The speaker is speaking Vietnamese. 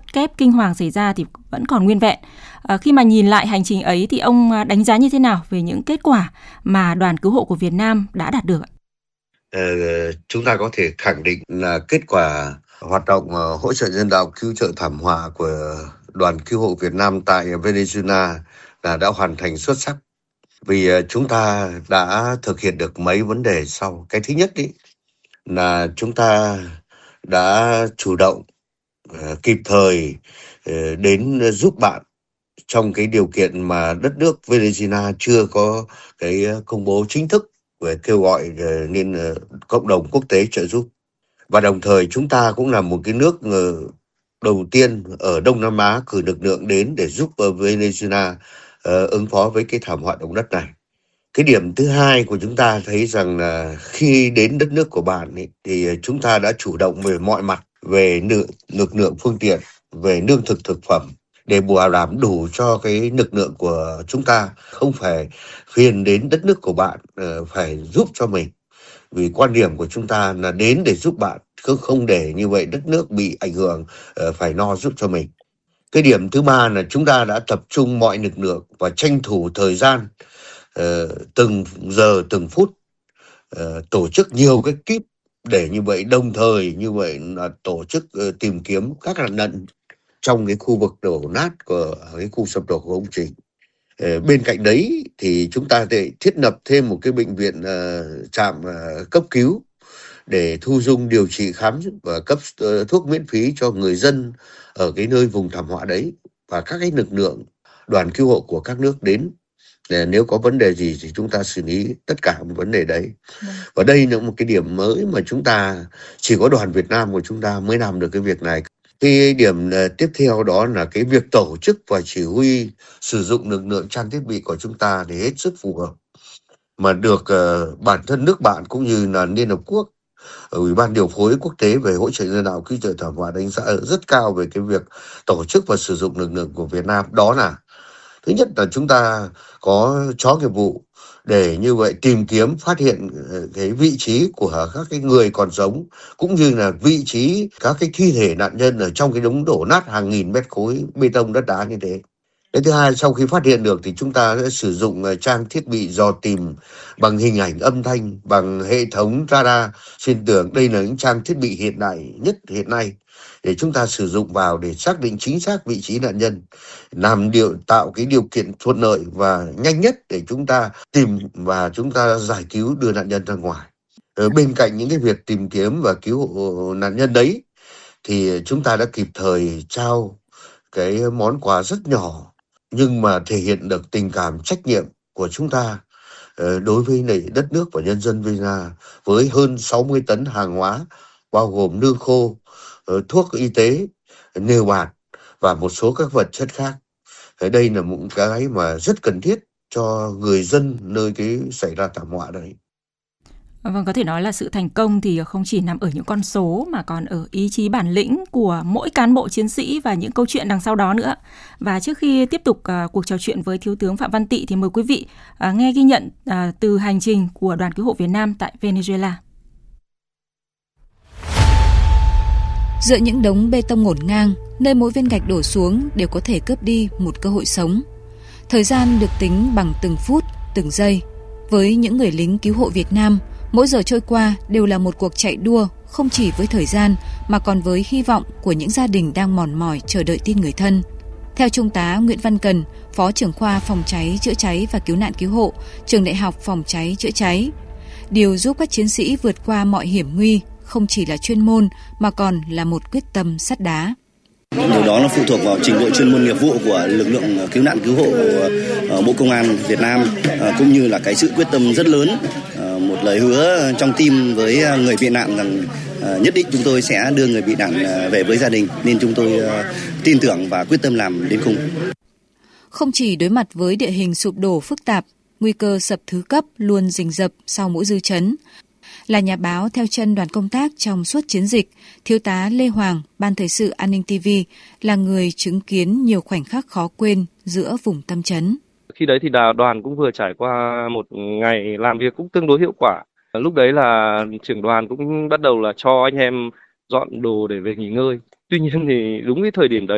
kép kinh hoàng xảy ra thì vẫn còn nguyên vẹn. Khi mà nhìn lại hành trình ấy thì ông đánh giá như thế nào về những kết quả mà đoàn cứu hộ của Việt Nam đã đạt được? Chúng ta có thể khẳng định là kết quả hoạt động hỗ trợ nhân đạo cứu trợ thảm họa của đoàn cứu hộ Việt Nam tại Venezuela là đã hoàn thành xuất sắc. Vì chúng ta đã thực hiện được mấy vấn đề sau. Cái thứ nhất ý, là chúng ta đã chủ động kịp thời đến giúp bạn trong cái điều kiện mà đất nước Venezuela chưa có cái công bố chính thức về kêu gọi nên cộng đồng quốc tế trợ giúp. Và đồng thời chúng ta cũng là một cái nước đầu tiên ở Đông Nam Á cử lực lượng đến để giúp Venezuela ứng phó với cái thảm họa động đất này. Cái điểm thứ hai của chúng ta thấy rằng là khi đến đất nước của bạn ấy, thì chúng ta đã chủ động về mọi mặt, về lực lượng phương tiện, về lương thực thực phẩm để bảo đảm đủ cho cái lực lượng của chúng ta không phải phiền đến đất nước của bạn phải giúp cho mình. Vì quan điểm của chúng ta là đến để giúp bạn, cứ không để như vậy đất nước bị ảnh hưởng phải lo giúp cho mình. Cái điểm thứ ba là chúng ta đã tập trung mọi lực lượng và tranh thủ thời gian từng giờ từng phút tổ chức nhiều cái kíp để như vậy đồng thời như vậy là tổ chức tìm kiếm các nạn nhân trong cái khu vực đổ nát của cái khu sập đổ của công trình. Bên cạnh đấy thì chúng ta để thiết lập thêm một cái bệnh viện trạm cấp cứu để thu dung điều trị khám và cấp thuốc miễn phí cho người dân ở cái nơi vùng thảm họa đấy, và các cái lực lượng đoàn cứu hộ của các nước đến để nếu có vấn đề gì thì chúng ta xử lý tất cả một vấn đề đấy. Và đây là một cái điểm mới mà chúng ta chỉ có đoàn Việt Nam của chúng ta mới làm được cái việc này. Cái điểm tiếp theo đó là cái việc tổ chức và chỉ huy sử dụng lực lượng trang thiết bị của chúng ta để hết sức phù hợp, mà được bản thân nước bạn cũng như là Liên Hợp Quốc, Ủy ban điều phối quốc tế về hỗ trợ nhân đạo cứu trợ thảm họa đánh giá rất cao về cái việc tổ chức và sử dụng lực lượng của Việt Nam. Đó là thứ nhất là chúng ta có chó nghiệp vụ để như vậy tìm kiếm phát hiện cái vị trí của các cái người còn sống, cũng như là vị trí các cái thi thể nạn nhân ở trong cái đống đổ nát hàng nghìn mét khối bê tông đất đá như thế. Cái thứ hai, sau khi phát hiện được thì chúng ta sẽ sử dụng trang thiết bị dò tìm bằng hình ảnh âm thanh, bằng hệ thống radar trên tường. Đây là những trang thiết bị hiện đại nhất hiện nay để chúng ta sử dụng vào để xác định chính xác vị trí nạn nhân, tạo cái điều kiện thuận lợi và nhanh nhất để chúng ta tìm và chúng ta giải cứu đưa nạn nhân ra ngoài. Bên cạnh những cái việc tìm kiếm và cứu hộ nạn nhân đấy thì chúng ta đã kịp thời trao cái món quà rất nhỏ nhưng mà thể hiện được tình cảm trách nhiệm của chúng ta đối với đất nước và nhân dân Venezuela, với hơn 60 tấn hàng hóa bao gồm lương khô, thuốc y tế, nêu bạt và một số các vật chất khác. Đây là một cái mà rất cần thiết cho người dân nơi cái xảy ra thảm họa đấy. Vâng, có thể nói là sự thành công thì không chỉ nằm ở những con số mà còn ở ý chí bản lĩnh của mỗi cán bộ chiến sĩ và những câu chuyện đằng sau đó nữa. Và trước khi tiếp tục cuộc trò chuyện với Thiếu tướng Phạm Văn Tị thì mời quý vị nghe ghi nhận từ hành trình của đoàn cứu hộ Việt Nam tại Venezuela. Giữa những đống bê tông ngổn ngang, nơi mỗi viên gạch đổ xuống đều có thể cướp đi một cơ hội sống. Thời gian được tính bằng từng phút, từng giây. Với những người lính cứu hộ Việt Nam, mỗi giờ trôi qua đều là một cuộc chạy đua, không chỉ với thời gian mà còn với hy vọng của những gia đình đang mòn mỏi chờ đợi tin người thân. Theo Trung tá Nguyễn Văn Cần, Phó trưởng khoa Phòng cháy, chữa cháy và cứu nạn cứu hộ, Trường Đại học Phòng cháy, chữa cháy, điều giúp các chiến sĩ vượt qua mọi hiểm nguy không chỉ là chuyên môn mà còn là một quyết tâm sắt đá. Điều đó nó phụ thuộc vào trình độ chuyên môn nghiệp vụ của lực lượng cứu nạn cứu hộ của Bộ Công an Việt Nam, cũng như là cái sự quyết tâm rất lớn, một lời hứa trong tim với người bị nạn rằng nhất định chúng tôi sẽ đưa người bị nạn về với gia đình, nên chúng tôi tin tưởng và quyết tâm làm đến cùng. Không chỉ đối mặt với địa hình sụp đổ phức tạp, nguy cơ sập thứ cấp luôn rình rập sau mỗi dư chấn. Là nhà báo theo chân đoàn công tác trong suốt chiến dịch, Thiếu tá Lê Hoàng, Ban Thời sự An ninh TV, là người chứng kiến nhiều khoảnh khắc khó quên giữa vùng tâm chấn. Khi đấy thì đoàn cũng vừa trải qua một ngày làm việc cũng tương đối hiệu quả. Lúc đấy là trưởng đoàn cũng bắt đầu là cho anh em dọn đồ để về nghỉ ngơi. Tuy nhiên thì đúng cái thời điểm đấy